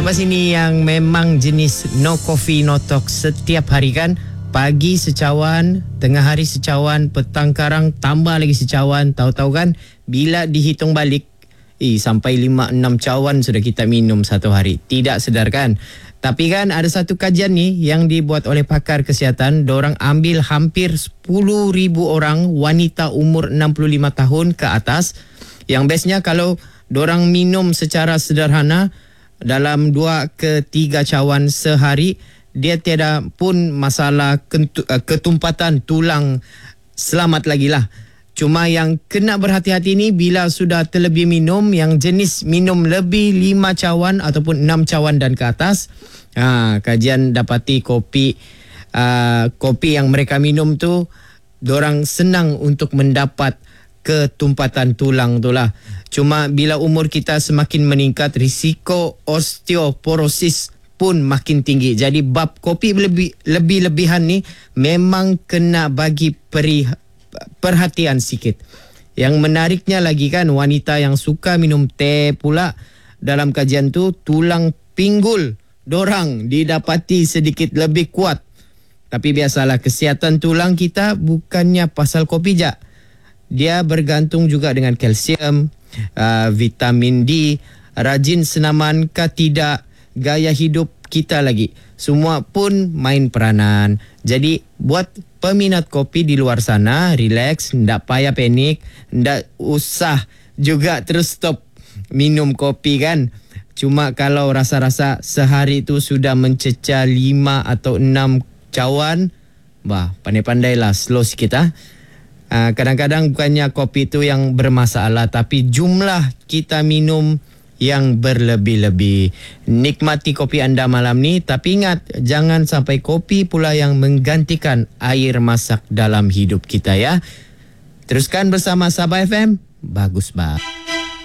Siapa sini yang memang jenis no coffee no talk setiap hari kan? Pagi secawan, tengah hari secawan, petang karang tambah lagi secawan. Tahu-tahu kan bila dihitung balik sampai 5-6 cawan sudah kita minum satu hari. Tidak sedar kan? Tapi kan ada satu kajian nih yang dibuat oleh pakar kesihatan. Dorang ambil hampir 10,000 orang wanita umur 65 tahun ke atas. Yang bestnya kalau dorang minum secara sederhana dalam 2 ke 3 cawan sehari, dia tiada pun masalah ketumpatan tulang, selamat lagi lah. Cuma yang kena berhati-hati ni bila sudah terlebih minum, yang jenis minum lebih 5 cawan ataupun 6 cawan dan ke atas. Kajian dapati kopi yang mereka minum tu, dorang senang untuk mendapat ketumpatan tulang tu lah. Cuma bila umur kita semakin meningkat, risiko osteoporosis pun makin tinggi. Jadi bab kopi lebih-lebihan ni memang kena bagi perhatian sikit. Yang menariknya lagi kan, wanita yang suka minum teh pula, dalam kajian tu tulang pinggul dorang didapati sedikit lebih kuat. Tapi biasalah, kesihatan tulang kita bukannya pasal kopi je. Dia bergantung juga dengan kalsium, vitamin D, rajin senaman ke tidak, gaya hidup kita lagi. Semua pun main peranan. Jadi buat peminat kopi di luar sana, relax, ndak payah panik, ndak usah juga terus stop minum kopi kan. Cuma kalau rasa-rasa sehari itu sudah mencecah 5 atau 6 cawan, pandai-pandailah, slow sikit . Kadang-kadang bukannya kopi itu yang bermasalah, tapi jumlah kita minum yang berlebih-lebih. Nikmati kopi anda malam ni, tapi ingat, jangan sampai kopi pula yang menggantikan air masak dalam hidup kita ya. Teruskan bersama Sabah FM. Bagus, Bah.